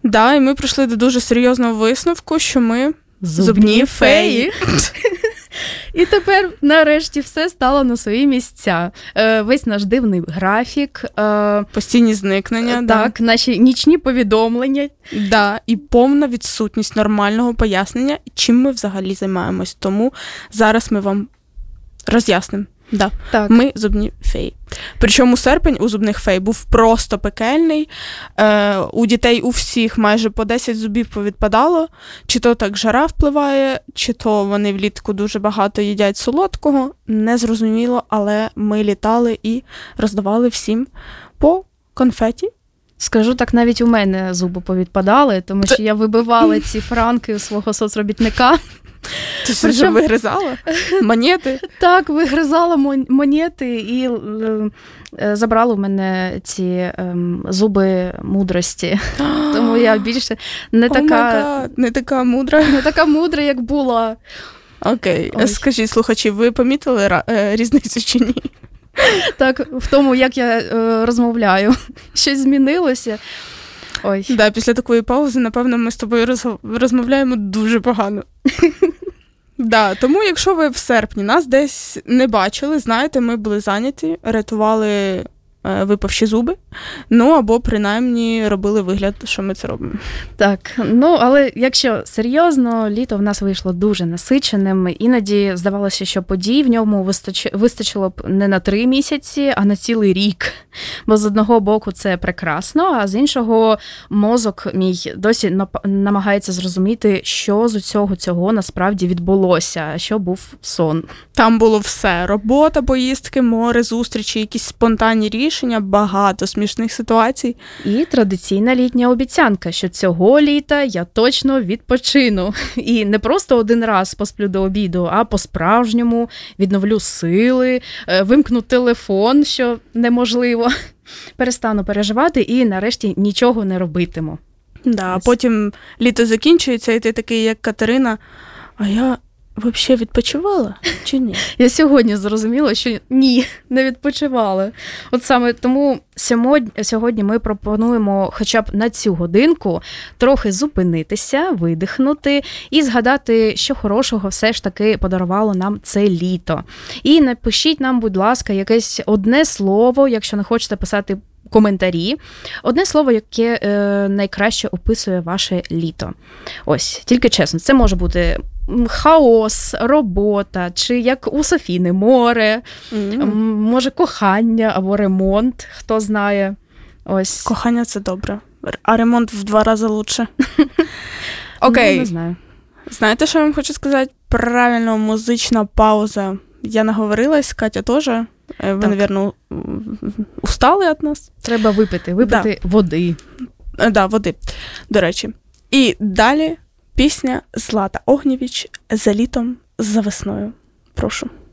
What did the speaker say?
Да, і ми прийшли до дуже серйозного висновку, що ми зубні феї. І тепер, нарешті, все стало на свої місця. Весь наш дивний графік. Постійні зникнення. Так, наші нічні повідомлення. Да, і повна відсутність нормального пояснення, чим ми взагалі займаємось. Тому зараз ми вам роз'яснимо. Да. Так. Ми зубні феї. Причому серпень у зубних фей був просто пекельний. У дітей у всіх майже по 10 зубів повідпадало. Чи то так жара впливає, чи то вони влітку дуже багато їдять солодкого. Незрозуміло, але ми літали і роздавали всім по конфеті. Скажу так, навіть у мене зуби повідпадали, тому що я вибивала ці франки у свого соцробітника. Ти що, вигризала? Монети? Так, вигризала монети і забрала у мене ці зуби мудрості. Тому я більше не така мудра, як була. Окей. Скажіть, слухачі, ви помітили різницю чи ні? Так, в тому, як я розмовляю. Щось змінилося. Ой. Да, після такої паузи, напевно, ми з тобою розмовляємо дуже погано. Да, тому якщо ви в серпні нас десь не бачили, знаєте, ми були зайняті, рятували випавші зуби, або принаймні робили вигляд, що ми це робимо. Так, але якщо серйозно, літо в нас вийшло дуже насиченим. Іноді здавалося, що подій в ньому вистачило б не на 3 місяці, а на цілий рік. Бо з одного боку це прекрасно, а з іншого мозок мій досі намагається зрозуміти, що з усього цього насправді відбулося, а що був сон. Там було все. Робота, поїздки, море, зустрічі, якісь спонтанні рішення, багато смішних ситуацій. І традиційна літня обіцянка, що цього літа я точно відпочину. І не просто один раз посплю до обіду, а по-справжньому відновлю сили, вимкну телефон, що неможливо, перестану переживати і нарешті нічого не робитиму. Да, а потім літо закінчується, і ти такий, як Катерина, а я взагалі відпочивала чи ні? Я сьогодні зрозуміла, що ні, не відпочивала. От саме тому сьогодні ми пропонуємо хоча б на цю годинку трохи зупинитися, видихнути і згадати, що хорошого все ж таки подарувало нам це літо. І напишіть нам, будь ласка, якесь одне слово, якщо не хочете писати коментарі. Одне слово, яке найкраще описує ваше літо. Ось, тільки чесно, це може бути хаос, робота, чи як у Софіни море, може кохання або ремонт, хто знає. Ось. Кохання – це добре, а ремонт в 2 рази лучше. Окей. Не знаю. Знаєте, що я вам хочу сказати? Правильно, музична пауза. Я наговорилась, Катя теж. Ви, мабуть, устали від нас? Треба випити води. Да, води, до речі. І далі пісня Злата Огнєвіч «За літом, за весною». Прошу.